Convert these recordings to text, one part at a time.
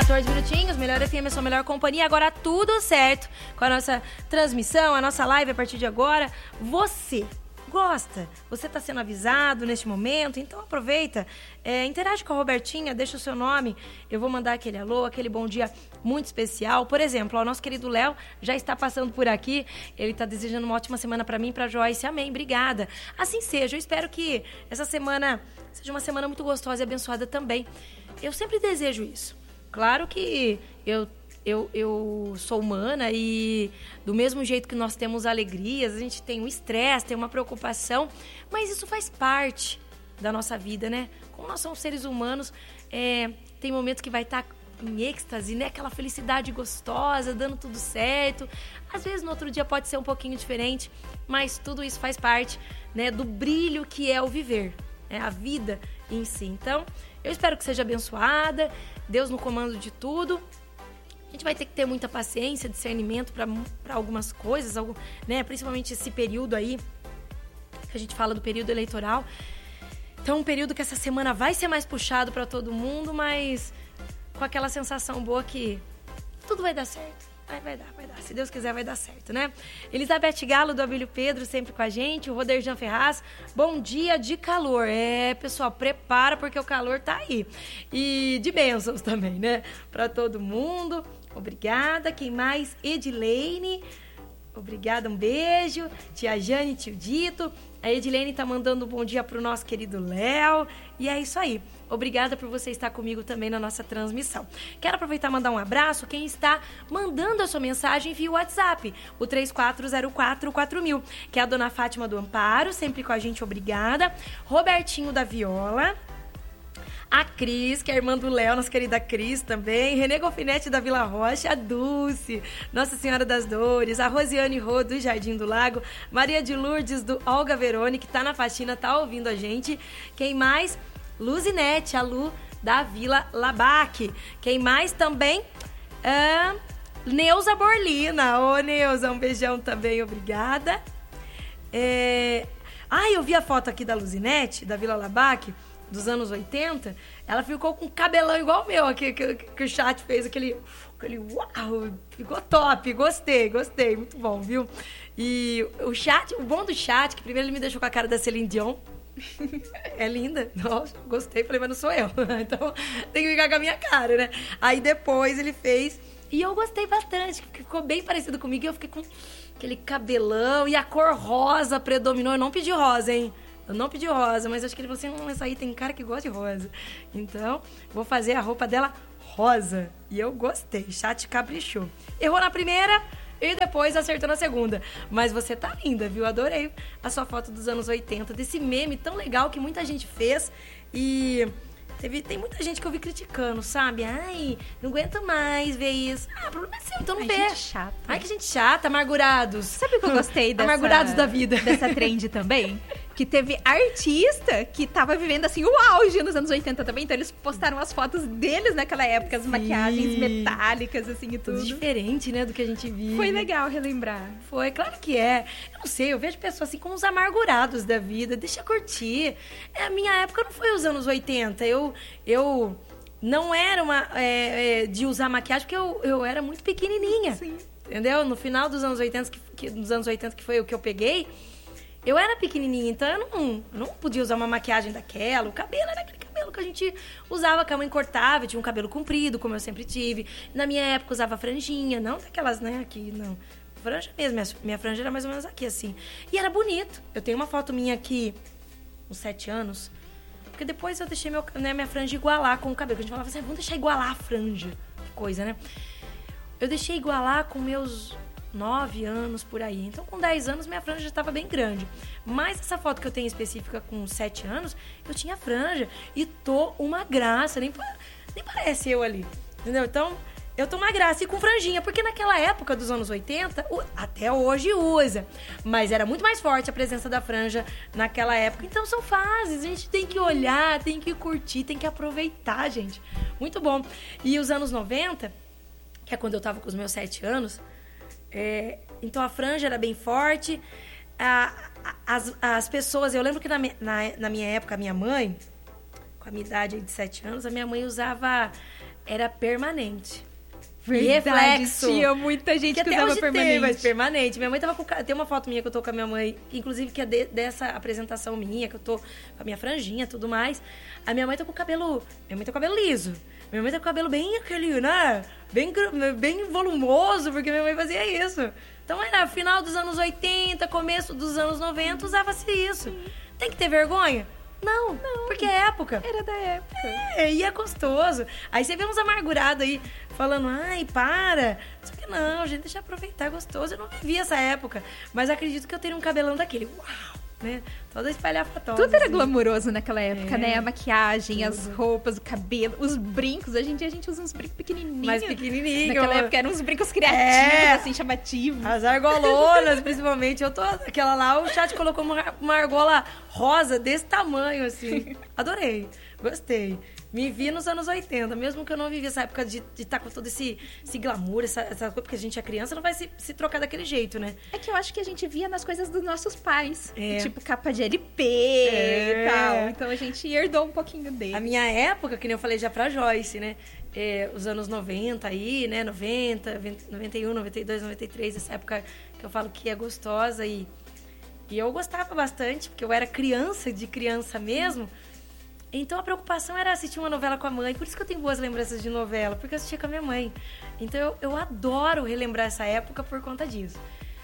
14 minutinhos, Melhor FM, a sua melhor companhia. Agora tudo certo com a nossa transmissão, a nossa live a partir de agora. Você gosta? Você está sendo avisado neste momento? Então aproveita, interage com a Robertinha, deixa o seu nome. Eu vou mandar aquele alô, aquele bom dia muito especial. Por exemplo, o nosso querido Léo já está passando por aqui. Ele está desejando uma ótima semana para mim e para Joyce. Amém, obrigada. Assim seja, eu espero que essa semana seja uma semana muito gostosa e abençoada também. Eu sempre desejo isso. Claro que eu sou humana e do mesmo jeito que nós temos alegrias, a gente tem um estresse, tem uma preocupação, mas isso faz parte da nossa vida, né? Como nós somos seres humanos, tem momentos que vai estar em êxtase, né? Aquela felicidade gostosa, dando tudo certo. Às vezes no outro dia pode ser um pouquinho diferente, mas tudo isso faz parte, né, do brilho que é o viver, né? A vida em si. Então, eu espero que seja abençoada, Deus no comando de tudo. A gente vai ter que ter muita paciência, discernimento para algumas coisas, né? Principalmente esse período aí, que a gente fala do período eleitoral. Então, um período que essa semana vai ser mais puxado para todo mundo, mas com aquela sensação boa que tudo vai dar certo. Vai dar. Se Deus quiser, vai dar certo, né? Elizabeth Galo, do Abílio Pedro, sempre com a gente. O Roderjan Ferraz, bom dia de calor. Pessoal, prepara porque o calor tá aí. E de bênçãos também, né? Pra todo mundo. Obrigada. Quem mais? Edilene. Obrigada, um beijo. Tia Jane, tio Dito. A Edilene tá mandando um bom dia pro nosso querido Léo. E é isso aí. Obrigada por você estar comigo também na nossa transmissão. Quero aproveitar e mandar um abraço. Quem está mandando a sua mensagem via WhatsApp, o 34044000, que é a dona Fátima do Amparo, sempre com a gente, obrigada. Robertinho da Viola. A Cris, que é a irmã do Léo, nossa querida Cris também. Renê Golfinete da Vila Rocha. A Dulce, Nossa Senhora das Dores. A Rosiane Rô, do Jardim do Lago. Maria de Lourdes, do Olga Verone, que tá na faxina, tá ouvindo a gente. Quem mais? Luzinete, a Lu, da Vila Labaque. Quem mais também? Neuza Borlina. Ô, Neuza, um beijão também, obrigada. Eu vi a foto aqui da Luzinete, da Vila Labaque, dos anos 80, ela ficou com um cabelão igual o meu, aqui, que o chat fez, aquele uau, ficou top, gostei, muito bom, viu? E o bom do chat, que primeiro ele me deixou com a cara da Celine Dion, é linda, nossa, gostei, falei, mas não sou eu, então tem que ficar com a minha cara, né? Aí depois ele fez, e eu gostei bastante, ficou bem parecido comigo, e eu fiquei com aquele cabelão, e a cor rosa predominou, eu não pedi rosa, hein? Eu não pedi rosa, mas acho que ele falou assim, essa aí tem cara que gosta de rosa. Então, vou fazer a roupa dela rosa. E eu gostei, chat caprichou. Errou na primeira e depois acertou na segunda. Mas você tá linda, viu? Adorei a sua foto dos anos 80, desse meme tão legal que muita gente fez. E tem muita gente que eu vi criticando, sabe? Ai, não aguento mais ver isso. O problema é seu, então não vê. Gente chata. Ai, que gente chata, amargurados. Sabe o que eu gostei dessa... Amargurados da vida. Dessa trend também? Que teve artista que tava vivendo, assim, o auge nos anos 80 também. Então, eles postaram as fotos deles naquela época, as maquiagens metálicas, assim, e tudo. Diferente, né, do que a gente vive. Foi legal relembrar. Foi, claro que é. Eu não sei, eu vejo pessoas assim como os amargurados da vida. Deixa eu curtir. A minha época não foi os anos 80. Eu não era de usar maquiagem porque eu era muito pequenininha. Sim. Entendeu? No final dos anos 80, que foi o que eu peguei, eu era pequenininha, então eu não podia usar uma maquiagem daquela. O cabelo era aquele cabelo que a gente usava, que a mãe cortava. Eu tinha um cabelo comprido, como eu sempre tive. Na minha época, usava franjinha, não daquelas, né, aqui, não. Franja mesmo, minha franja era mais ou menos aqui, assim. E era bonito. Eu tenho uma foto minha aqui, uns 7 anos, porque depois eu deixei minha franja igualar com o cabelo. A gente falava assim, vamos deixar igualar a franja. Que coisa, né? Eu deixei igualar com meus 9 anos, por aí. Então, com 10 anos, minha franja já estava bem grande. Mas essa foto que eu tenho específica com 7 anos, eu tinha franja. E tô uma graça, nem parece eu ali. Entendeu? Então, eu tô uma graça e com franjinha. Porque naquela época dos anos 80, até hoje usa. Mas era muito mais forte a presença da franja naquela época. Então, são fases. A gente tem que olhar, tem que curtir, tem que aproveitar, gente. Muito bom. E os anos 90, que é quando eu tava com os meus 7 anos... então a franja era bem forte. As pessoas... Eu lembro que na minha época, a minha mãe, com a minha idade de 7 anos, a minha mãe usava era permanente. Verdade, reflexo. tinha muita gente que usava permanente. Mas permanente. Minha mãe tava com... Tem uma foto minha que eu tô com a minha mãe, inclusive que é dessa apresentação minha, que eu tô com a minha franjinha e tudo mais. A minha mãe tá com o cabelo... Minha mãe tá com o cabelo liso. Minha mãe tá com o cabelo bem aquele, né? Bem volumoso, porque minha mãe fazia isso. Então era final dos anos 80, começo dos anos 90, usava-se isso. Tem que ter vergonha? Não, porque é época. Era da época. E é gostoso. Aí você vê uns amargurados aí falando, ai, para. Só que não, gente, deixa eu aproveitar, gostoso. Eu não vivi essa época, mas acredito que eu teria um cabelão daquele. Uau, né? Toda espalhafatosa. Tudo era glamuroso naquela época, né? A maquiagem, tudo. As roupas, o cabelo, os brincos. Hoje em dia a gente usa uns brincos pequenininhos. Mais pequenininhos. Naquela época eram uns brincos criativos, assim, chamativos. As argolonas, principalmente. Eu tô... Aquela lá, o chat colocou uma argola rosa desse tamanho, assim. Adorei. Gostei. Me vi nos anos 80, mesmo que eu não vivi essa época de estar com todo esse glamour, essa coisa, porque a gente é criança, não vai se trocar daquele jeito, né? É que eu acho que a gente via nas coisas dos nossos pais. Tipo, capa de LP e tal. Então a gente herdou um pouquinho dele. A minha época, que nem eu falei já pra Joyce, né? Os anos 90 aí, né? 90, 91, 92, 93, essa época que eu falo que é gostosa. E eu gostava bastante, porque eu era criança, de criança mesmo. Então, a preocupação era assistir uma novela com a mãe. Por isso que eu tenho boas lembranças de novela, porque eu assistia com a minha mãe. Então, eu adoro relembrar essa época por conta disso.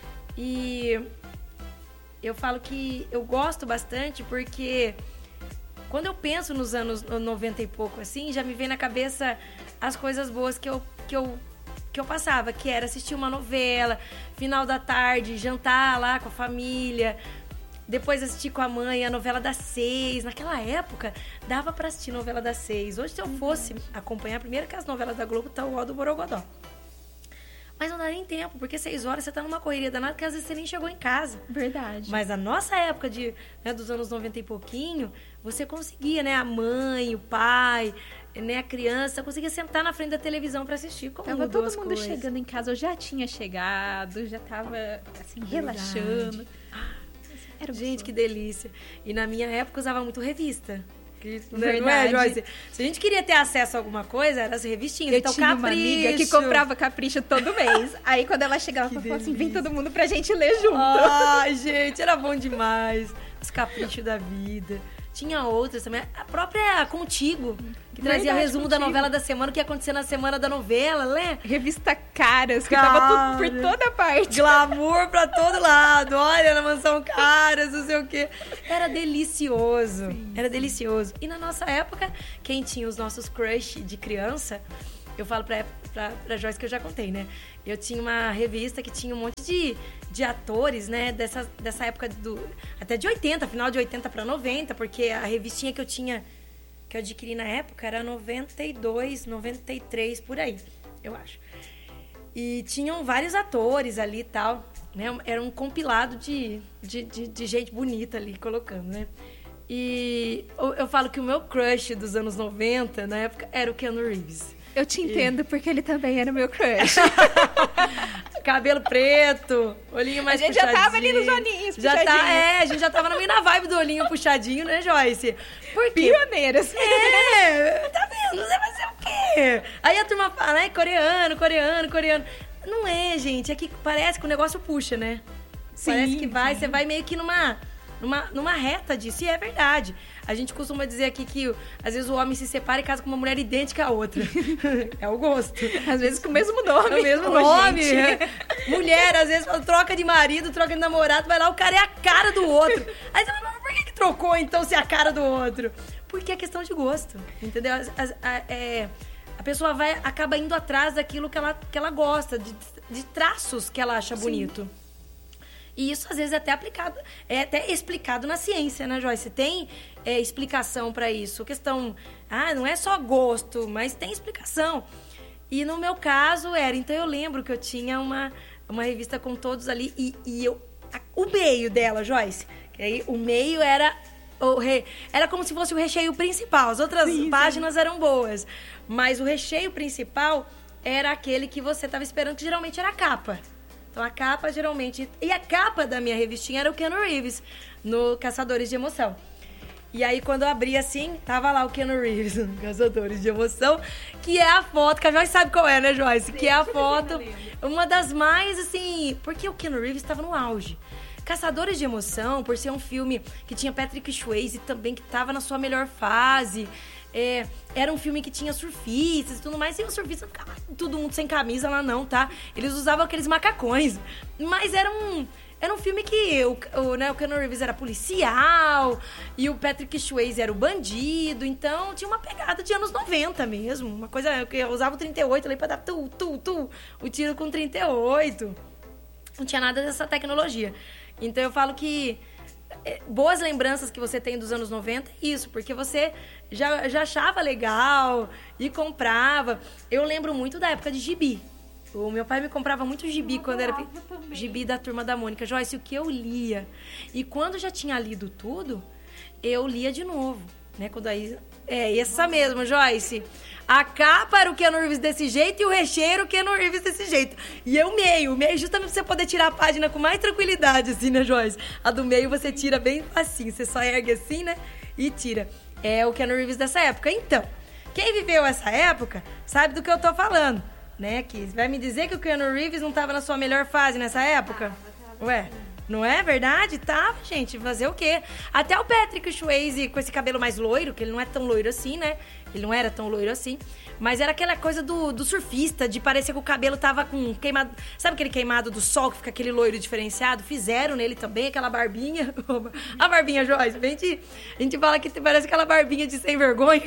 E eu falo que eu gosto bastante porque quando eu penso nos anos 90 e pouco, assim, já me vem na cabeça as coisas boas que eu passava, que era assistir uma novela, final da tarde, jantar lá com a família... Depois assisti com a mãe a novela das 6. Naquela época, dava pra assistir novela das 6. Hoje, se eu fosse acompanhar, primeiro que as novelas da Globo tá o ó do Borogodó. Mas não dá nem tempo, porque 6 horas você tá numa correria danada, que às vezes você nem chegou em casa. Verdade. Mas na nossa época dos anos 90 e pouquinho, você conseguia, né? A mãe, o pai, né? A criança, conseguia sentar na frente da televisão pra assistir. Como tava todo mundo coisas. chegando em casa, eu já tinha chegado, já tava, assim, relaxando. Era gente, que delícia. E na minha época usava muito revista. Verdade. Não é, Joyce? Se a gente queria ter acesso a alguma coisa, eram as revistinhas. Eu então, tinha Capricho. uma amiga que comprava Capricho todo mês. Aí quando ela chegava, ela falou assim, vem todo mundo pra gente ler junto. Ai, gente, era bom demais. Os caprichos da vida. Tinha outras também. A própria Contigo, que trazia resumo da novela da semana, o que ia acontecer na semana da novela, né? Revista Caras, que tava tudo por toda parte. Glamour pra todo lado. Olha, na Mansão Caras, não sei o quê. Era delicioso. Sim. Era delicioso. E na nossa época, quem tinha os nossos crush de criança, eu falo pra Joyce que eu já contei, né? Eu tinha uma revista que tinha um monte de atores, né? Dessa época até de 80, final de 80 para 90, porque a revistinha que eu tinha, que eu adquiri na época, era 92, 93, por aí, eu acho. E tinham vários atores ali e tal, né? Era um compilado de gente bonita ali, colocando, né? E eu falo que o meu crush dos anos 90, na época, era o Keanu Reeves. Eu te entendo, porque ele também era meu crush. Cabelo preto, olhinho mais puxadinho. A gente já tava ali nos olhinhos puxadinhos. A gente já tava meio na vibe do olhinho puxadinho, né, Joyce? Pioneiras. Tá vendo? Você vai ser o quê? Aí a turma fala, coreano. Não é, gente. É que parece que o negócio puxa, né? Sim, parece que você vai meio que numa reta disso, e é verdade. A gente costuma dizer aqui que, às vezes, o homem se separa e casa com uma mulher idêntica à outra. É o gosto. Às vezes com o mesmo nome. É o mesmo nome. Mulher, às vezes, troca de marido, troca de namorado, vai lá, o cara é a cara do outro. Aí você fala, mas por que trocou, então, se é a cara do outro? Porque é questão de gosto, entendeu? A pessoa acaba indo atrás daquilo que ela gosta, de traços que ela acha bonito. E isso, às vezes, é até explicado na ciência, né, Joyce? Tem explicação para isso. Questão, não é só gosto, mas tem explicação. E no meu caso então eu lembro que eu tinha uma revista com todos ali o meio dela, Joyce, que aí o meio era como se fosse o recheio principal. As outras páginas eram boas, mas o recheio principal era aquele que você estava esperando, que geralmente era a capa. Então, a capa, geralmente... E a capa da minha revistinha era o Keanu Reeves, no Caçadores de Emoção. E aí, quando eu abri assim, tava lá o Keanu Reeves, Caçadores de Emoção, que é a foto, que a Joyce sabe qual é, né, Joyce? Que é a foto, uma das mais, assim... Porque o Keanu Reeves estava no auge. Caçadores de Emoção, por ser um filme que tinha Patrick Swayze também, que tava na sua melhor fase... era um filme que tinha surfistas e tudo mais, e os surfistas não ficavam todo mundo sem camisa lá não, tá? Eles usavam aqueles macacões, mas era um filme que o Keanu Reeves era policial e o Patrick Swayze era o bandido, então tinha uma pegada de anos 90 mesmo, uma coisa que eu usava o 38 ali pra dar o tiro com 38, não tinha nada dessa tecnologia. Então eu falo que boas lembranças que você tem dos anos 90, isso, porque você já achava legal e comprava. Eu lembro muito da época de gibi. O meu pai me comprava muito gibi quando era gibi da Turma da Mônica. Joyce, o que eu lia. E quando já tinha lido tudo, eu lia de novo, né? Quando aí... essa mesmo, Joyce. A capa era o Keanu Reeves desse jeito e o recheio era o Keanu Reeves desse jeito. E eu meio, justamente pra você poder tirar a página com mais tranquilidade, assim, né, Joyce? A do meio você tira bem assim, você só ergue assim, né? E tira. É o Keanu Reeves dessa época. Então, quem viveu essa época sabe do que eu tô falando, né? Que vai me dizer que o Keanu Reeves não tava na sua melhor fase nessa época? Ué... Não é verdade? Tava, gente. Fazer o quê? Até o Patrick Swayze com esse cabelo mais loiro, que ele não é tão loiro assim, né? Ele não era tão loiro assim. Mas era aquela coisa do surfista, de parecer que o cabelo tava com queimado... Sabe aquele queimado do sol, que fica aquele loiro diferenciado? Fizeram nele também, aquela barbinha. A barbinha, Joyce. A gente fala que parece aquela barbinha de sem vergonha.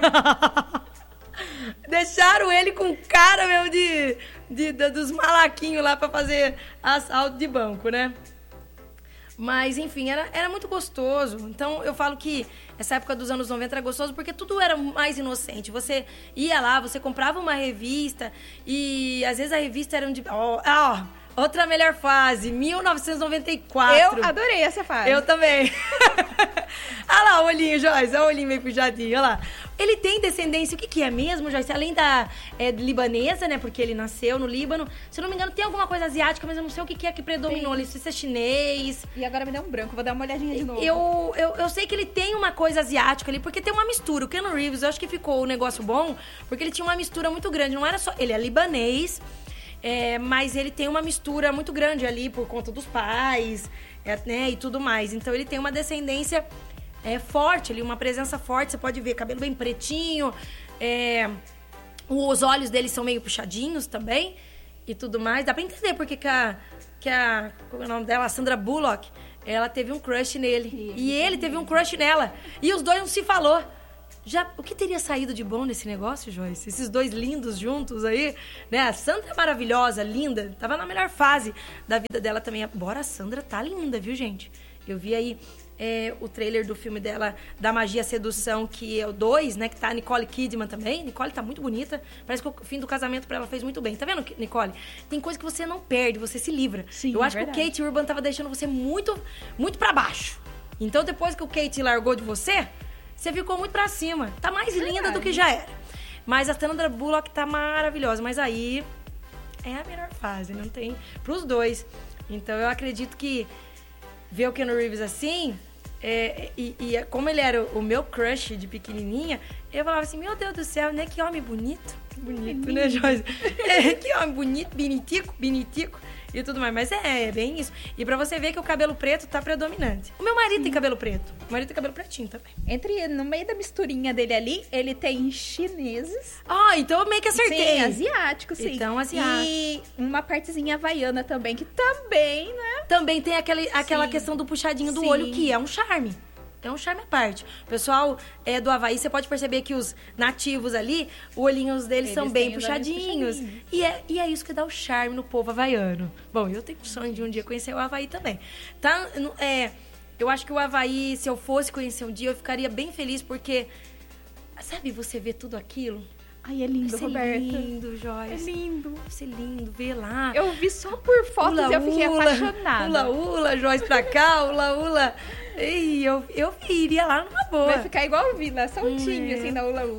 Deixaram ele com cara, meu, dos malaquinhos lá pra fazer assalto de banco, né? Mas, enfim, era muito gostoso. Então, eu falo que essa época dos anos 90 era gostoso porque tudo era mais inocente. Você ia lá, você comprava uma revista e, às vezes, a revista era outra melhor fase, 1994. Eu adorei essa fase. Eu também. Olha lá o olhinho, Joyce. Olha o olhinho meio puxadinho, olha lá. Ele tem descendência, o que é mesmo, Joyce? Além da libanesa, né? Porque ele nasceu no Líbano. Se eu não me engano, tem alguma coisa asiática, mas eu não sei o que é que predominou ali. Se isso é chinês. E agora me deu um branco, vou dar uma olhadinha de novo. Eu sei que ele tem uma coisa asiática ali, porque tem uma mistura. O Keanu Reeves, eu acho que ficou um negócio bom, porque ele tinha uma mistura muito grande. Não era só... Ele é libanês, mas ele tem uma mistura muito grande ali por conta dos pais, né? E tudo mais. Então, ele tem uma descendência... forte ali, uma presença forte, você pode ver, cabelo bem pretinho, os olhos dele são meio puxadinhos também e tudo mais. Dá pra entender porque qual é o nome dela? A Sandra Bullock, ela teve um crush nele. E ele teve um crush nela. E os dois não se falou. O que teria saído de bom nesse negócio, Joyce? Esses dois lindos juntos aí, né? A Sandra é maravilhosa, linda, tava na melhor fase da vida dela também. Embora a Sandra tá linda, viu, gente? Eu vi aí o trailer do filme dela, da Magia Sedução, que é o 2, né? Que tá a Nicole Kidman também. Nicole tá muito bonita. Parece que o fim do casamento pra ela fez muito bem. Tá vendo, Nicole? Tem coisa que você não perde, você se livra. Sim, eu acho que o Kate Urban tava deixando você muito, muito pra baixo. Então, depois que o Kate largou de você ficou muito pra cima. Tá mais linda do que já era. Mas a Sandra Bullock tá maravilhosa. Mas aí é a melhor fase, não tem... Pros dois. Então, eu acredito que ver o Keanu Reeves assim, como ele era o meu crush de pequenininha, eu falava assim, meu Deus do céu, né? Que homem bonito. Bonito, né, Joyce? Que homem bonito, binitico e tudo mais. Mas é bem isso. E pra você ver que o cabelo preto tá predominante. O meu marido tem cabelo preto. O marido tem cabelo pretinho também. No meio da misturinha dele ali, ele tem chineses. Então eu meio que acertei. Sim, asiático, sim. Então, asiático. E uma partezinha havaiana também, que também, né? Também tem aquela questão do puxadinho do olho, que é um charme. É um charme à parte. O pessoal do Havaí, você pode perceber que os nativos ali, os olhinhos deles são bem puxadinhos. E é isso que dá o charme no povo havaiano. Bom, eu tenho o sonho de um dia conhecer o Havaí também. Eu acho que o Havaí, se eu fosse conhecer um dia, eu ficaria bem feliz, porque, sabe, você vê tudo aquilo... Ai, é lindo, Roberta. É lindo, Joyce. É lindo. Deve ser lindo, ver lá. Eu vi só por fotos e eu fiquei apaixonada. Ula, Joyce pra cá, ula. E eu iria lá numa boa. Vai ficar igual o Vila, soltinho, assim, da ula.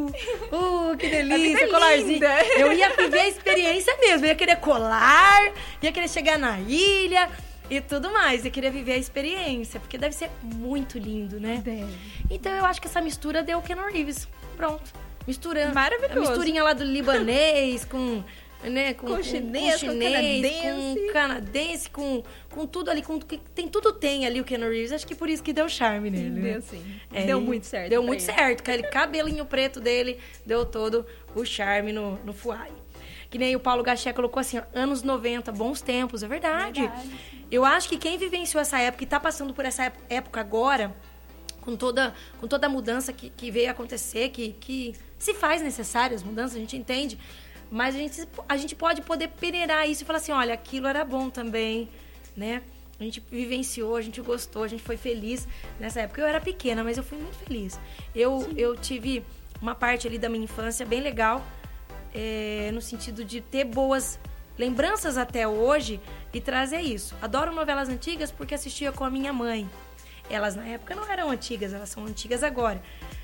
Que delícia, colarzinho. Eu ia viver a experiência mesmo. Eu ia querer colar, ia querer chegar na ilha. e tudo mais. Eu queria viver a experiência, porque deve ser muito lindo, né? Deve. Então eu acho que essa mistura deu o Keanu Reeves. Pronto. Misturando. Maravilhoso. A misturinha lá do libanês com... Né, com chinês, com canadense, com tudo ali, tem ali o Keanu Reeves. Acho que por isso que deu charme nele. Deu sim. Deu muito certo. Deu muito certo. Aquele cabelinho preto dele deu todo o charme no Fuai. Que nem o Paulo Gaché colocou assim, ó, anos 90, bons tempos, é verdade. Eu acho que quem vivenciou essa época e tá passando por essa época agora, com toda a mudança que veio acontecer, que se faz necessária as mudanças, a gente entende. Mas a gente pode poder peneirar isso e falar assim, olha, aquilo era bom também, né? A gente vivenciou, a gente gostou, a gente foi feliz nessa época. Eu era pequena, mas eu fui muito feliz. Eu tive uma parte ali da minha infância bem legal, no sentido de ter boas lembranças até hoje e trazer isso. Adoro novelas antigas porque assistia com a minha mãe. Elas na época não eram antigas, elas são antigas agora.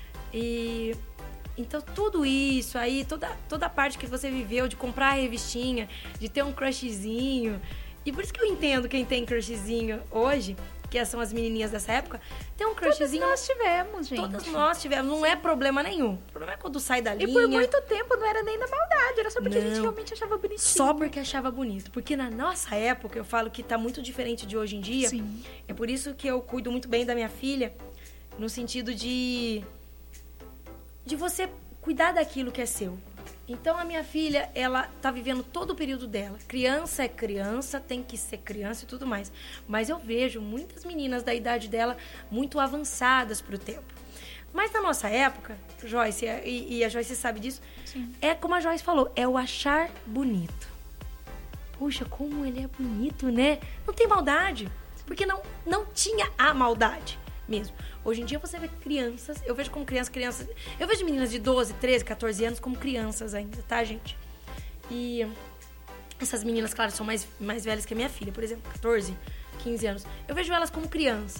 Então, tudo isso aí, toda a parte que você viveu de comprar a revistinha, de ter um crushzinho. E por isso que eu entendo quem tem crushzinho hoje, que são as menininhas dessa época, tem um crushzinho. Todas nós tivemos, gente. Todas nós tivemos, não é problema nenhum. O problema é quando sai da linha. E por muito tempo não era nem da maldade, era só porque a gente realmente achava bonitinho. Só porque achava bonito. Porque na nossa época, eu falo que tá muito diferente de hoje em dia. Sim. É por isso que eu cuido muito bem da minha filha, no sentido de você cuidar daquilo que é seu. Então, a minha filha, ela tá vivendo todo o período dela. Criança é criança, tem que ser criança e tudo mais. Mas eu vejo muitas meninas da idade dela muito avançadas pro tempo. Mas na nossa época, Joyce, e a Joyce sabe disso, Sim. É como a Joyce falou, é o achar bonito. Puxa, como ele é bonito, né? Não tem maldade. Porque não tinha a maldade mesmo. Hoje em dia você vê crianças, eu vejo como crianças, eu vejo meninas de 12, 13, 14 anos como crianças ainda, tá, gente? E essas meninas, claro, são mais velhas que a minha filha, por exemplo, 14, 15 anos. Eu vejo elas como criança,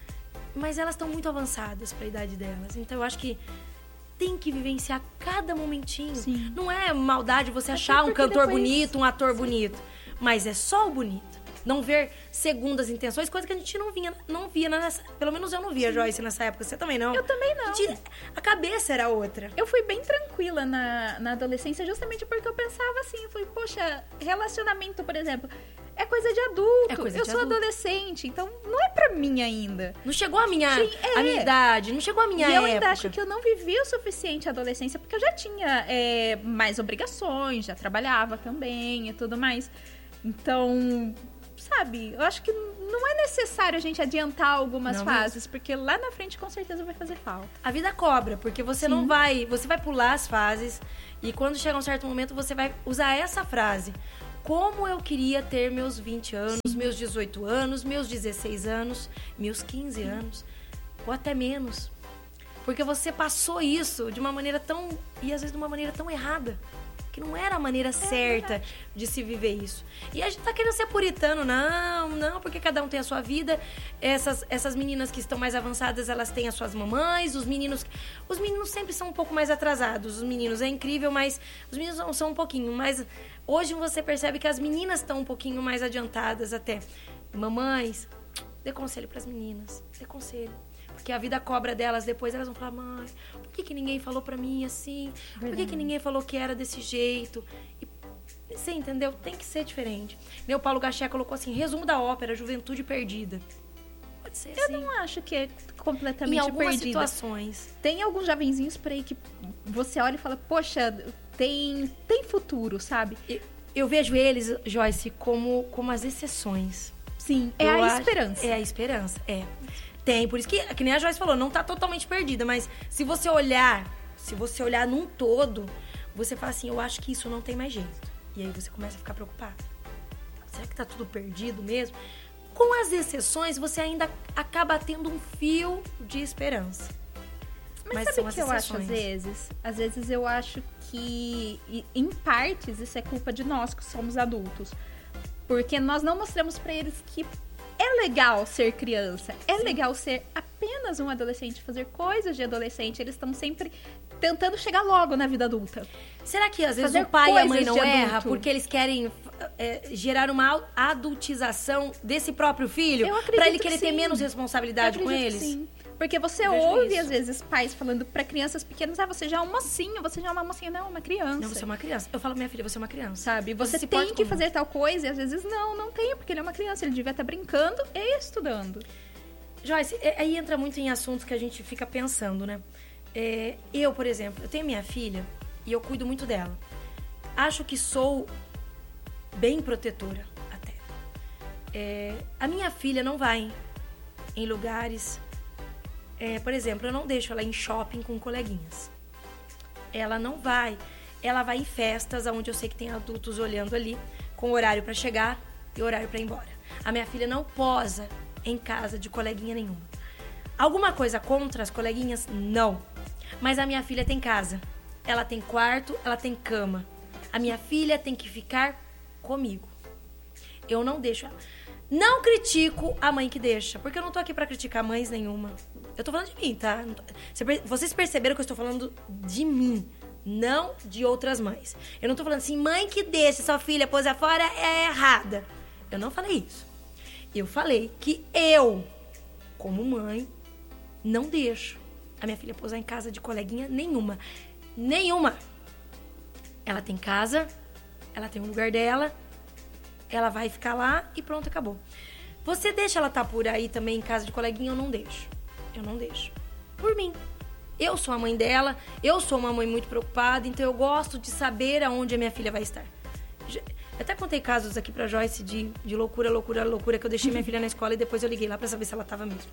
mas elas estão muito avançadas para a idade delas. Então eu acho que tem que vivenciar cada momentinho. Sim. Não é maldade você achar um cantor bonito, um ator bonito, mas é só o bonito. Não ver segundas intenções, coisa que a gente não via nessa... Pelo menos eu não via, Joyce, nessa época. Você também não? Eu também não. A cabeça era outra. Eu fui bem tranquila na adolescência, justamente porque eu pensava assim, eu falei, poxa, relacionamento, por exemplo, é coisa de adulto. Eu sou adolescente, então não é pra mim ainda. Não chegou a minha idade, não chegou a minha época. E eu ainda acho que eu não vivi o suficiente a adolescência, porque eu já tinha mais obrigações, já trabalhava também e tudo mais. Então... Sabe, eu acho que não é necessário a gente adiantar algumas fases, porque lá na frente com certeza vai fazer falta. A vida cobra, porque você não vai... Você vai pular as fases e quando chegar um certo momento você vai usar essa frase. Como eu queria ter meus 20 anos, meus 18 anos, meus 16 anos, meus 15 anos, ou até menos. Porque você passou isso de uma maneira tão... E às vezes de uma maneira tão errada. Que não era a maneira certa de se viver isso. E a gente tá querendo ser puritano. Não, porque cada um tem a sua vida. Essas meninas que estão mais avançadas, elas têm as suas mamães. Os meninos sempre são um pouco mais atrasados. Os meninos é incrível, mas os meninos não são um pouquinho. Mas hoje você percebe que as meninas estão um pouquinho mais adiantadas até. Mamães, dê conselho pras meninas. Dê conselho. Porque a vida cobra delas, depois elas vão falar, mãe, por que ninguém falou pra mim assim? Por que ninguém falou que era desse jeito? E você entendeu? Tem que ser diferente. O Paulo Gaché colocou assim, resumo da ópera, Juventude Perdida. Pode ser assim. Eu não acho que é completamente em algumas perdida. Situações. Tem alguns jovenzinhos por aí que você olha e fala, poxa, tem futuro, sabe? Eu vejo eles, Joyce, como as exceções. Sim, é a esperança. É a esperança, Tem, por isso que nem a Joyce falou, não tá totalmente perdida, mas se você olhar num todo, você fala assim, eu acho que isso não tem mais jeito. E aí você começa a ficar preocupado. Será que tá tudo perdido mesmo? Com as exceções, você ainda acaba tendo um fio de esperança. Mas sabe o que eu acho às vezes? Às vezes eu acho que, em partes, isso é culpa de nós que somos adultos. Porque nós não mostramos pra eles que é legal ser criança, é legal ser apenas um adolescente, fazer coisas de adolescente. Eles estão sempre tentando chegar logo na vida adulta. Será que às vezes o pai e a mãe não erram porque eles querem gerar uma adultização desse próprio filho? Pra ele querer ter menos responsabilidade com eles? Sim. Porque você ouve, às vezes, pais falando pra crianças pequenas, você já é um mocinho, você já é uma mocinha. Não, uma criança. Não, você é uma criança. Eu falo, minha filha, você é uma criança. Sabe? Você tem que fazer tal coisa e, às vezes, não tem, porque ele é uma criança. Ele devia estar brincando e estudando. Joyce, aí entra muito em assuntos que a gente fica pensando, né? Eu, por exemplo, eu tenho minha filha e eu cuido muito dela. Acho que sou bem protetora, até. A minha filha não vai em lugares... por exemplo, eu não deixo ela em shopping com coleguinhas. Ela não vai. Ela vai em festas onde eu sei que tem adultos olhando ali, com horário pra chegar e horário pra ir embora. A minha filha não posa em casa de coleguinha nenhuma. Alguma coisa contra as coleguinhas? Não. Mas a minha filha tem casa. Ela tem quarto, ela tem cama. A minha filha tem que ficar comigo. Eu não deixo ela. Não critico a mãe que deixa, porque eu não tô aqui pra criticar mães nenhuma. Eu tô falando de mim, tá? Vocês perceberam que eu estou falando de mim, não de outras mães. Eu não tô falando assim, mãe que deixa sua filha posar fora é errada. Eu não falei isso. Eu falei que eu, como mãe, não deixo a minha filha posar em casa de coleguinha nenhuma. Nenhuma. Ela tem casa, ela tem um lugar dela, ela vai ficar lá e pronto, acabou. Você deixa ela estar por aí também em casa de coleguinha? Eu não deixo. Eu não deixo. Por mim. Eu sou a mãe dela, eu sou uma mãe muito preocupada, então eu gosto de saber aonde a minha filha vai estar. Eu até contei casos aqui pra Joyce de loucura, que eu deixei minha filha na escola e depois eu liguei lá pra saber se ela tava mesmo.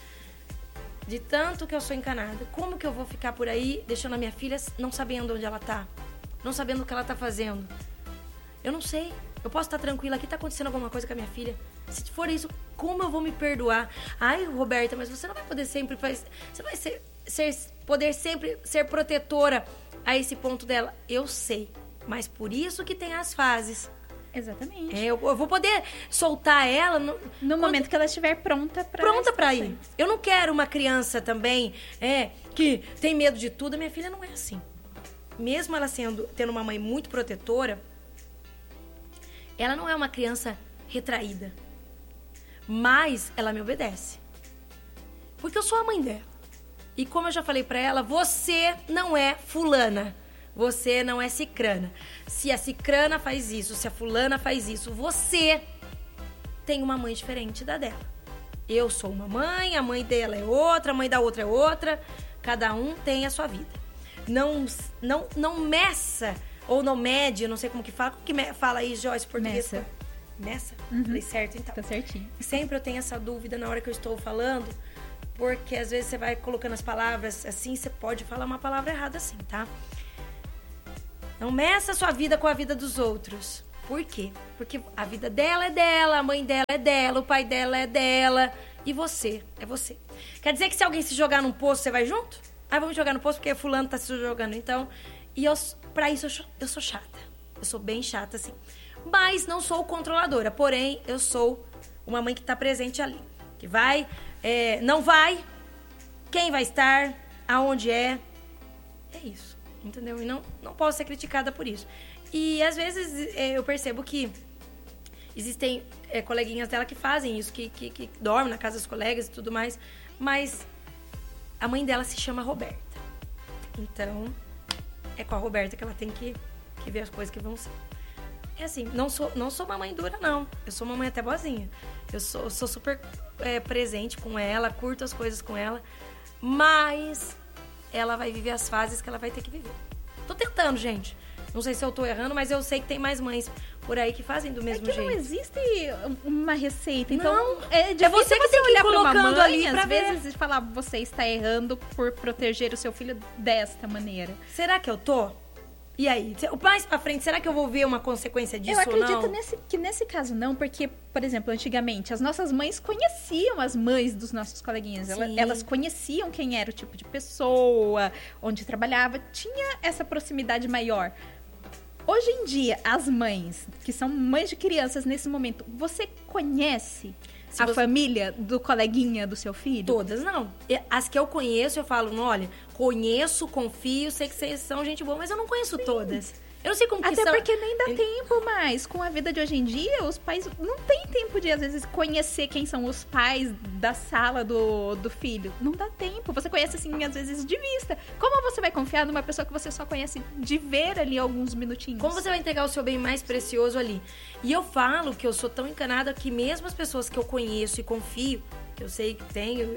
De tanto que eu sou encanada. Como que eu vou ficar por aí deixando a minha filha não sabendo onde ela tá? Não sabendo o que ela tá fazendo? Eu não sei. Eu posso estar tranquila aqui, tá acontecendo alguma coisa com a minha filha. Se for isso, como eu vou me perdoar? Ai, Roberta, mas você não vai poder sempre... Você vai poder sempre ser protetora a esse ponto dela. Eu sei, mas por isso que tem as fases. Exatamente. Eu vou poder soltar ela... No momento que ela estiver pronta pra ir. Eu não quero uma criança também que tem medo de tudo. A minha filha não é assim. Mesmo ela tendo uma mãe muito protetora, ela não é uma criança retraída. Mas ela me obedece. Porque eu sou a mãe dela. E como eu já falei pra ela, você não é fulana. Você não é cicrana. Se a cicrana faz isso, se a fulana faz isso, você tem uma mãe diferente da dela. Eu sou uma mãe, a mãe dela é outra, a mãe da outra é outra. Cada um tem a sua vida. Não meça ou não mede, eu não sei como que fala. Como que fala aí, Joyce, português? Meça? Uhum. Falei certo, então. Tá certinho. Sempre eu tenho essa dúvida na hora que eu estou falando, porque às vezes você vai colocando as palavras assim, você pode falar uma palavra errada assim, tá? Não meça a sua vida com a vida dos outros. Por quê? Porque a vida dela é dela, a mãe dela é dela, o pai dela é dela, e você é você. Quer dizer que se alguém se jogar num poço, você vai junto? Ah, vamos jogar no poço porque fulano tá se jogando. Então, pra isso eu sou chata. Eu sou bem chata, assim. Mas não sou controladora. Porém, eu sou uma mãe que tá presente ali. Que vai, não vai, quem vai estar, aonde é. É isso, entendeu? E não posso ser criticada por isso. E, às vezes, eu percebo que existem coleguinhas dela que fazem isso, que dormem na casa dos colegas e tudo mais. Mas a mãe dela se chama Roberta. Então, é com a Roberta que ela tem que ver as coisas que vão ser. É assim, não sou uma mãe dura, não. Eu sou uma mãe até boazinha. Eu sou super presente com ela, curto as coisas com ela. Mas ela vai viver as fases que ela vai ter que viver. Tô tentando, gente. Não sei se eu tô errando, mas eu sei que tem mais mães por aí que fazem do mesmo jeito. Não existe uma receita. Então, não, é você que tem que olhar colocando pra uma mãe, ali pra às vezes, e falar, você está errando por proteger o seu filho desta maneira. Será que eu tô? E aí? Mais pra frente, será que eu vou ver uma consequência disso ou não? Eu acredito que nesse caso não, porque, por exemplo, antigamente, as nossas mães conheciam as mães dos nossos coleguinhas. Elas conheciam quem era o tipo de pessoa, onde trabalhava, tinha essa proximidade maior. Hoje em dia, as mães, que são mães de crianças nesse momento, você conhece família do coleguinha do seu filho? Todas não. As que eu conheço, eu falo, olha, conheço, confio, sei que vocês são gente boa, mas eu não conheço todas. Eu não sei como que Até porque nem dá tempo mais. Com a vida de hoje em dia, os pais não têm tempo de, às vezes, conhecer quem são os pais da sala do filho. Não dá tempo. Você conhece, assim, às vezes, de vista. Como você vai confiar numa pessoa que você só conhece de ver ali alguns minutinhos? Como você vai entregar o seu bem mais precioso ali? E eu falo que eu sou tão encanada que mesmo as pessoas que eu conheço e confio, que eu sei que tenho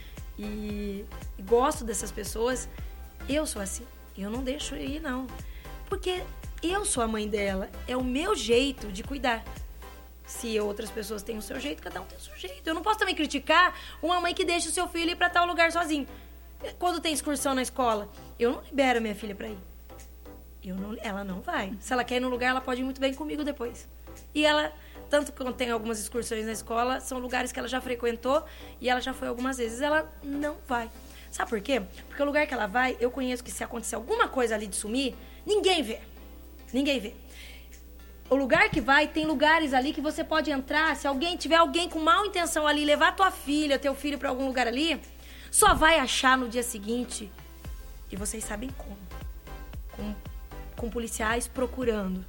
e gosto dessas pessoas, eu sou assim. Eu não deixo ir, não. Porque eu sou a mãe dela. É o meu jeito de cuidar. Se outras pessoas têm o seu jeito, cada um tem o seu jeito. Eu não posso também criticar uma mãe que deixa o seu filho ir pra tal lugar sozinho. Quando tem excursão na escola, eu não libero a minha filha pra ir. Ela não vai. Se ela quer ir no lugar, ela pode ir muito bem comigo depois. E ela, tanto quando tem algumas excursões na escola, são lugares que ela já frequentou e ela já foi algumas vezes. Ela não vai. Sabe por quê? Porque o lugar que ela vai, eu conheço que se acontecer alguma coisa ali de sumir, ninguém vê. Ninguém vê. O lugar que vai, tem lugares ali que você pode entrar. Se tiver alguém com mal intenção ali, levar tua filha, teu filho pra algum lugar ali, só vai achar no dia seguinte. E vocês sabem como. Com policiais procurando.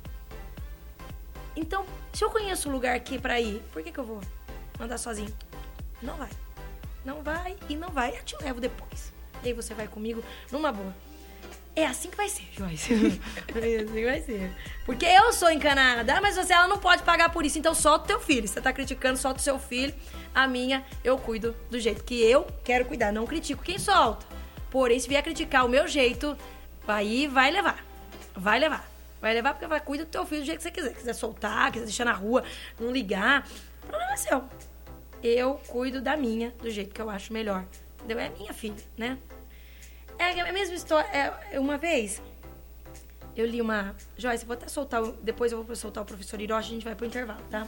Então, se eu conheço um lugar aqui pra ir, por que eu vou andar sozinho? Não vai. Não vai e não vai. Eu te levo depois. E aí você vai comigo numa boa. É assim que vai ser, Joyce. É assim que vai ser. Porque eu sou encanada. Ah, mas ela não pode pagar por isso. Então solta o teu filho. Você tá criticando, solta o seu filho. A minha, eu cuido do jeito que eu quero cuidar. Não critico quem solta. Porém, se vier criticar o meu jeito, aí vai levar. Vai levar. Vai levar porque vai cuidar do teu filho do jeito que você quiser. Quiser soltar, quiser deixar na rua, não ligar. O problema é seu. Eu cuido da minha do jeito que eu acho melhor. Entendeu? É minha filha, né? É a mesma história. Uma vez, eu li uma... Joyce, vou até soltar... Depois eu vou soltar o professor Hiroshi, a gente vai pro intervalo, tá?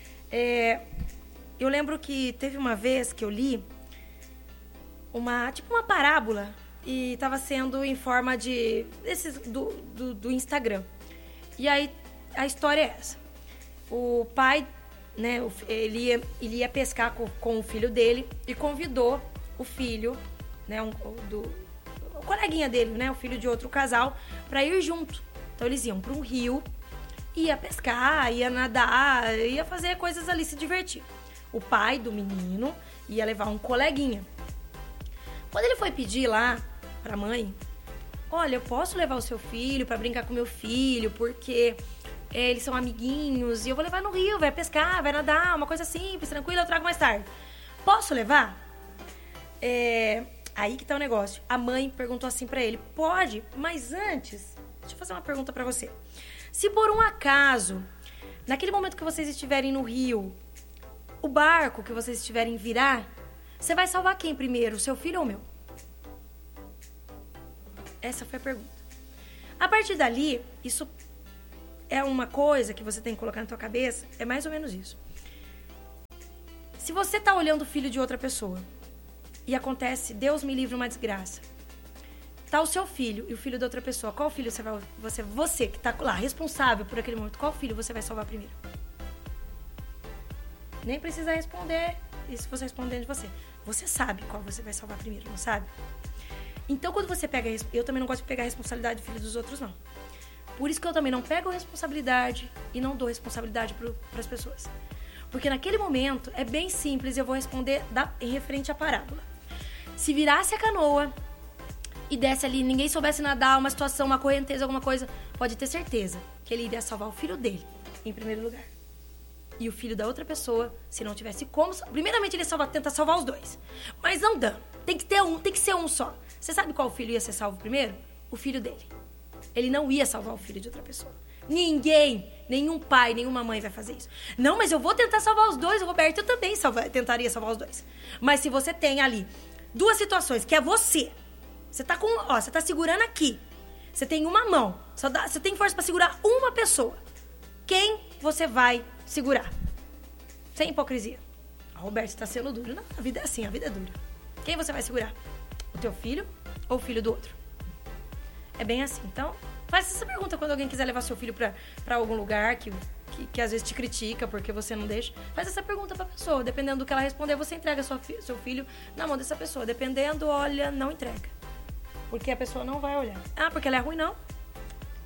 Eu lembro que teve uma vez que eu li uma parábola e tava sendo em forma de... do Instagram. E aí, a história é essa. O pai, né, ele ia pescar com o filho dele e convidou o filho, né, o coleguinha dele, né, o filho de outro casal, para ir junto. Então eles iam para um rio, ia pescar, ia nadar, ia fazer coisas ali, se divertir. O pai do menino ia levar um coleguinha. Quando ele foi pedir lá pra mãe, olha, eu posso levar o seu filho para brincar com meu filho, porque eles são amiguinhos e eu vou levar no rio, vai pescar, vai nadar, uma coisa simples, tranquila, eu trago mais tarde. Posso levar? Aí que tá o negócio. A mãe perguntou assim pra ele, pode, mas antes, deixa eu fazer uma pergunta pra você. Se por um acaso, naquele momento que vocês estiverem no rio, o barco que vocês estiverem virar, você vai salvar quem primeiro, o seu filho ou o meu? Essa foi a pergunta. A partir dali, isso é uma coisa que você tem que colocar na tua cabeça, é mais ou menos isso. Se você tá olhando o filho de outra pessoa e acontece, Deus me livre, uma desgraça, tá o seu filho e o filho da outra pessoa, qual filho você que tá lá, responsável por aquele momento, qual filho você vai salvar primeiro? Nem precisa responder isso, você respondendo de você. Você sabe qual você vai salvar primeiro, não sabe? Então, quando você pega... Eu também não gosto de pegar a responsabilidade do filho dos outros, não. Por isso que eu também não pego responsabilidade e não dou responsabilidade para as pessoas. Porque naquele momento, é bem simples, eu vou responder em referente à parábola. Se virasse a canoa e desse ali, ninguém soubesse nadar, uma situação, uma correnteza, alguma coisa, pode ter certeza que ele iria salvar o filho dele, em primeiro lugar. E o filho da outra pessoa, se não tivesse como... Primeiramente, ele tenta salvar os dois. Mas não dá. Tem que ser um só. Você sabe qual filho ia ser salvo primeiro? O filho dele. Ele não ia salvar o filho de outra pessoa. Ninguém, nenhum pai, nenhuma mãe vai fazer isso. Não, mas eu vou tentar salvar os dois, Roberto. Eu também tentaria salvar os dois. Mas se você tem ali duas situações, que é você. Você tá você tá segurando aqui. Você tem uma mão. Você tem força pra segurar uma pessoa. Quem você vai segurar? Sem hipocrisia. Roberto, tá sendo duro. Não, a vida é assim, a vida é dura. Quem você vai segurar? O teu filho ou o filho do outro? É bem assim. Então, faz essa pergunta quando alguém quiser levar seu filho pra algum lugar que às vezes te critica porque você não deixa. Faz essa pergunta pra pessoa. Dependendo do que ela responder, você entrega seu filho na mão dessa pessoa. Dependendo, olha, não entrega. Porque a pessoa não vai olhar. Ah, porque ela é ruim, não.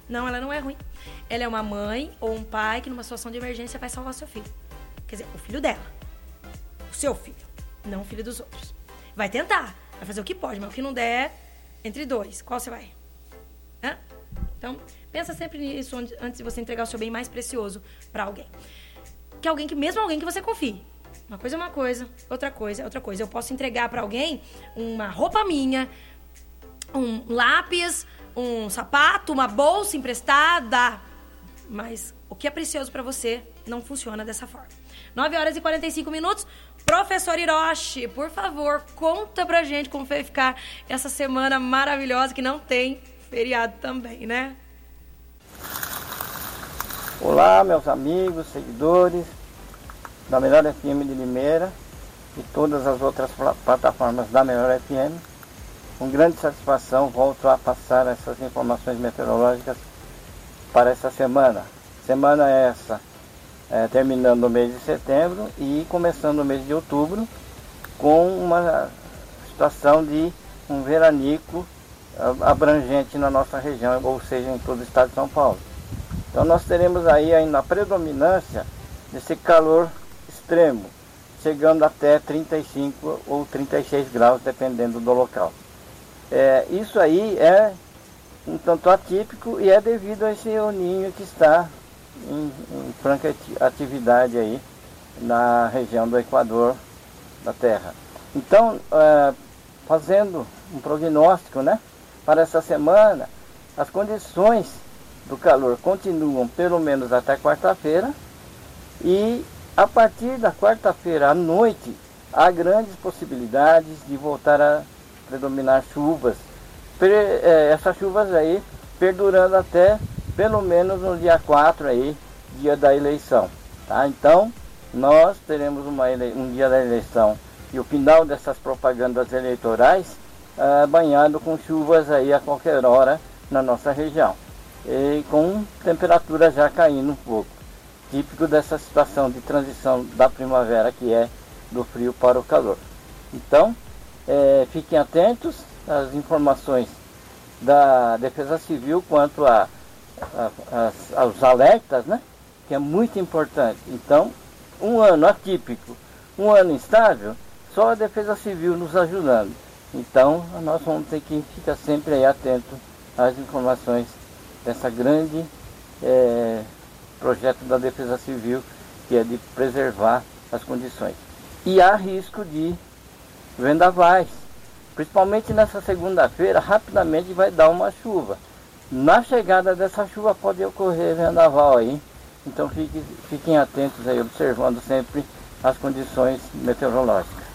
Não, ela não é ruim. Ela é uma mãe ou um pai que numa situação de emergência vai salvar o seu filho. Quer dizer, o filho dela. O seu filho, não o filho dos outros. Vai tentar, vai fazer o que pode, mas o que não der, entre dois, qual você vai? Hã? Então, pensa sempre nisso antes de você entregar o seu bem mais precioso pra alguém. Mesmo alguém que você confie. Uma coisa é uma coisa, outra coisa é outra coisa. Eu posso entregar pra alguém uma roupa minha, um lápis, um sapato, uma bolsa emprestada, mas o que é precioso pra você não funciona dessa forma. 9h45. Professor Hiroshi, por favor, conta pra gente como vai ficar essa semana maravilhosa que não tem feriado também, né? Olá, meus amigos, seguidores da Melhor FM de Limeira e todas as outras plataformas da Melhor FM. Com grande satisfação, volto a passar essas informações meteorológicas para essa semana. Semana essa terminando o mês de setembro e começando o mês de outubro, com uma situação de um veranico abrangente na nossa região, ou seja, em todo o estado de São Paulo. Então nós teremos aí ainda a predominância desse calor extremo, chegando até 35 ou 36 graus, dependendo do local. Isso aí é um tanto atípico e é devido a esse El Niño que está em franca atividade aí na região do Equador da Terra. Então, fazendo um prognóstico, né, para essa semana, as condições do calor continuam pelo menos até quarta-feira e a partir da quarta-feira à noite há grandes possibilidades de voltar a predominar chuvas. Essas chuvas aí perdurando até pelo menos no dia 4 aí, dia da eleição. Tá? Então, nós teremos um dia da eleição e o final dessas propagandas eleitorais banhado com chuvas aí a qualquer hora na nossa região. E com temperatura já caindo um pouco. Típico dessa situação de transição da primavera, que é do frio para o calor. Então, fiquem atentos às informações da Defesa Civil quanto aos alertas, né? Que é muito importante. Então, um ano atípico, um ano instável, só a Defesa Civil nos ajudando. Então, nós vamos ter que ficar sempre aí atento às informações dessa grande projeto da Defesa Civil, que é de preservar as condições. E há risco de vendavais, principalmente nessa segunda-feira, rapidamente vai dar uma chuva. Na chegada dessa chuva pode ocorrer vendaval aí, então fiquem atentos aí, observando sempre as condições meteorológicas.